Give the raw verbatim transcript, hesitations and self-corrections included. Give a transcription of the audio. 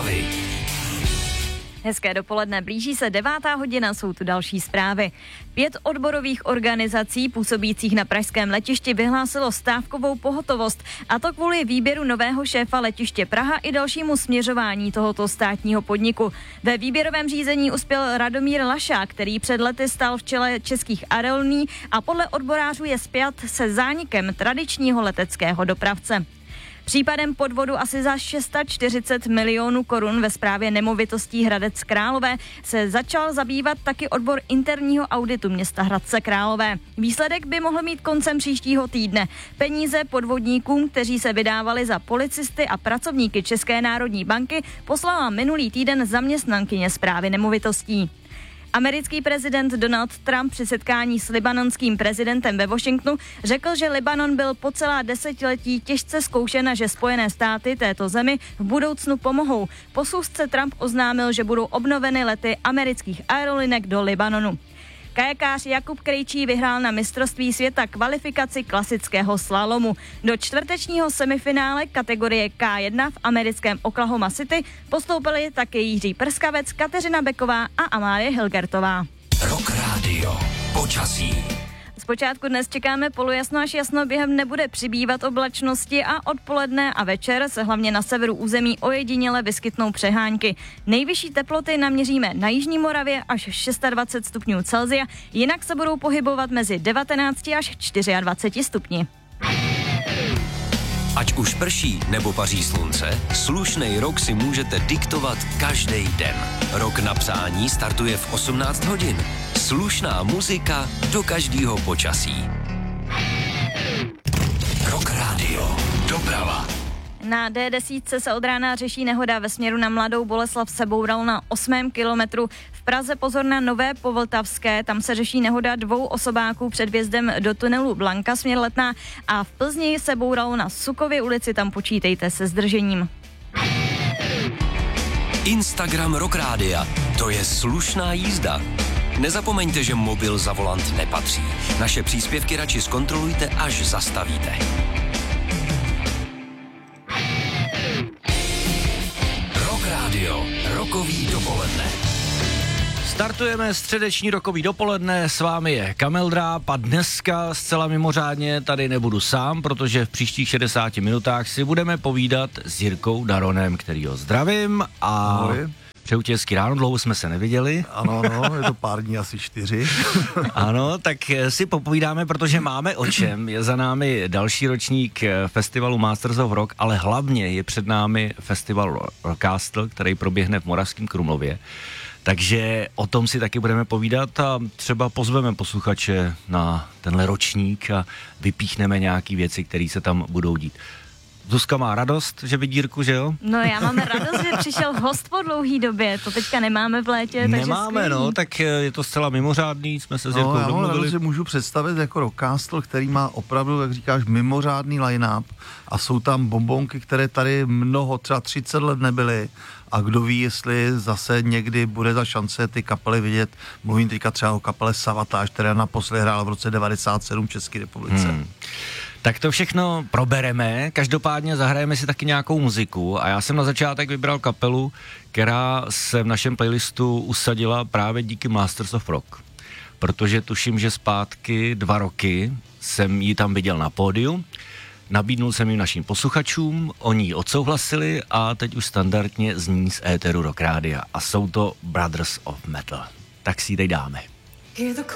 Vltavy. Hezké dopoledne, blíží se devátá hodina, jsou tu další zprávy. Pět odborových organizací působících na pražském letišti vyhlásilo stávkovou pohotovost, a to kvůli výběru nového šéfa letiště Praha i dalšímu směřování tohoto státního podniku. Ve výběrovém řízení uspěl Radomír Lašák, který před lety stál v čele Českých aerolíní a podle odborářů je spjat se zánikem tradičního leteckého dopravce. Případem podvodu asi za šest set čtyřicet milionů korun ve správě nemovitostí Hradec Králové se začal zabývat taky odbor interního auditu města Hradce Králové. Výsledek by mohl mít koncem příštího týdne. Peníze podvodníkům, kteří se vydávali za policisty a pracovníky České národní banky, poslala minulý týden zaměstnankyně správy nemovitostí. Americký prezident Donald Trump při setkání s libanonským prezidentem ve Washingtonu řekl, že Libanon byl po celá desetiletí těžce zkoušen a že Spojené státy této zemi v budoucnu pomohou. Po schůzce Trump oznámil, že budou obnoveny lety amerických aerolinek do Libanonu. Kajakář Jakub Krejčí vyhrál na mistrovství světa kvalifikaci klasického slalomu. Do čtvrtečního semifinále kategorie K jedna v americkém Oklahoma City postoupili také Jiří Prskavec, Kateřina Beková a Amálie Hilgertová. Rock Radio. Počasí. Zpočátku dnes čekáme polojasno až jasno, během nebude přibývat oblačnosti a odpoledne a večer se hlavně na severu území ojediněle vyskytnou přehánky. Nejvyšší teploty naměříme na jižní Moravě až dvacet šest stupňů Celsia, jinak se budou pohybovat mezi devatenáct až dvacet čtyři stupni. Ať už prší nebo paří slunce, slušnej rok si můžete diktovat každý den. Rok na přání startuje v osmnáct hodin. Slušná muzika do každého počasí. Rock Radio. Doprava. Na D deset se od rána řeší nehoda ve směru na Mladou Boleslav, se boural na osmém kilometru. V Praze pozor na Nové Povltavské, tam se řeší nehoda dvou osobáků před vjezdem do tunelu Blanka směr Letná, a v Plzni se bouralo na Sukově ulici, tam počítejte se zdržením. Instagram Rock Rádia. To je slušná jízda. Nezapomeňte, že mobil za volant nepatří. Naše příspěvky radši zkontrolujte, až zastavíte. Rock Radio. Rokový dopoledne. Startujeme středeční rokový dopoledne, s vámi je Kamil Dráb a dneska zcela mimořádně tady nebudu sám, protože v příštích šedesáti minutách si budeme povídat s Jirkou Daronem, kterýho zdravím a Ahoj. přeju ti hezký ráno, dlouho jsme se neviděli. Ano, ano, je to pár dní, asi čtyři. Ano, tak si popovídáme, protože máme o čem. Je za námi další ročník festivalu Masters of Rock, ale hlavně je před námi festival Rockcastle, který proběhne v Moravském Krumlově. Takže o tom si taky budeme povídat a třeba pozveme posluchače na tenhle ročník a vypíchneme nějaký věci, které se tam budou dít. Zuzka má radost, že vidí Jirku, že jo? No, já mám radost, že přišel host po dlouhý době, to teďka nemáme v létě, takže Nemáme, skvělý. no, tak je to zcela mimořádný, jsme se s No, Jirkou já mám radost, domluvili. že můžu představit jako Rockcastle, který má opravdu, jak říkáš, mimořádný line-up a jsou tam bombonky, které tady mnoho, třeba třicet let nebyly. A kdo ví, jestli zase někdy bude ta šance ty kapely vidět. Mluvím teďka třeba o kapele Savatage, která naposledy hrála v roce devadesát sedm v České republice. Hmm. Tak to všechno probereme, každopádně zahrajeme si taky nějakou muziku a já jsem na začátek vybral kapelu, která se v našem playlistu usadila právě díky Masters of Rock, protože tuším, že zpátky dva roky jsem ji tam viděl na pódiu, nabídnul jsem ji našim posluchačům, oni ji odsouhlasili a teď už standardně zní z éteru Rock Rádia a jsou to Brothers of Metal. Tak si ji teď dáme.